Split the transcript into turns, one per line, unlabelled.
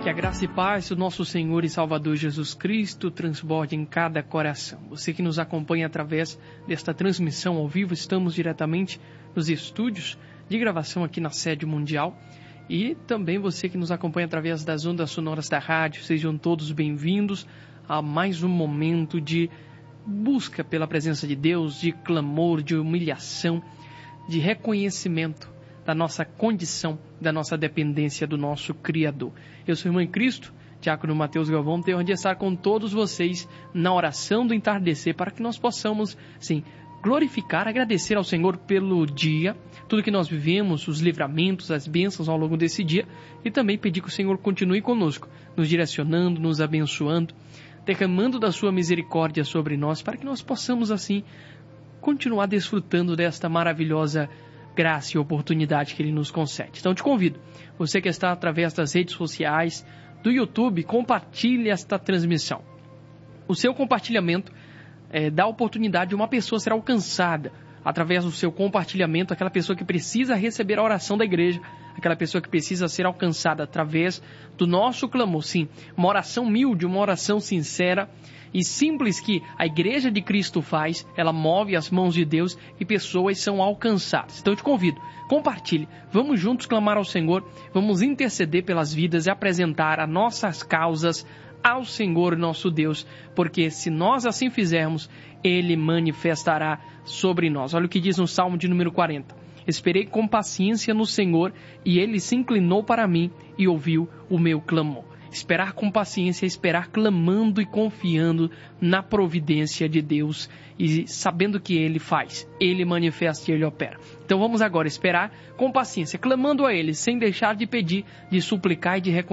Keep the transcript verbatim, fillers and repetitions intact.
Que a graça e paz do nosso Senhor e Salvador Jesus Cristo transborde em cada coração. Você que nos acompanha através desta transmissão ao vivo, estamos diretamente nos estúdios de gravação aqui na sede mundial. E também você que nos acompanha através das ondas sonoras da rádio, sejam todos bem-vindos a mais um momento de busca pela presença de Deus, de clamor, de humilhação, de reconhecimento da nossa condição, da nossa dependência do nosso Criador. Eu sou o irmão em Cristo, diácono Mateus Galvão, tenho de estar com todos vocês na oração do entardecer, para que nós possamos, sim, glorificar, agradecer ao Senhor pelo dia, tudo que nós vivemos, os livramentos, as bênçãos ao longo desse dia, e também pedir que o Senhor continue conosco, nos direcionando, nos abençoando, derramando da sua misericórdia sobre nós, para que nós possamos, assim, continuar desfrutando desta maravilhosa graça e oportunidade que Ele nos concede. Então, te convido, você que está através das redes sociais, do YouTube, compartilhe esta transmissão. O seu compartilhamento é, dá a oportunidade de uma pessoa ser alcançada através do seu compartilhamento, aquela pessoa que precisa receber a oração da igreja, aquela pessoa que precisa ser alcançada através do nosso clamor. Sim, uma oração humilde, uma oração sincera e simples que a Igreja de Cristo faz, ela move as mãos de Deus e pessoas são alcançadas. Então eu te convido, compartilhe, vamos juntos clamar ao Senhor, vamos interceder pelas vidas e apresentar as nossas causas ao Senhor nosso Deus, porque se nós assim fizermos, Ele manifestará sobre nós. Olha o que diz no Salmo de número quarenta. Esperei com paciência no Senhor e Ele se inclinou para mim e ouviu o meu clamor. Esperar com paciência, esperar clamando e confiando na providência de Deus e sabendo que Ele faz, Ele manifesta e Ele opera. Então vamos agora esperar com paciência, clamando a Ele, sem deixar de pedir, de suplicar e de reconhecer